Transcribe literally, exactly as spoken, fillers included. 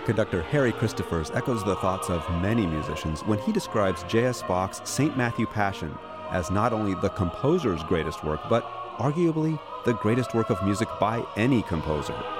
Conductor Harry Christophers echoes the thoughts of many musicians when he describes J S. Bach's Saint Matthew Passion as not only the composer's greatest work, but arguably the greatest work of music by any composer.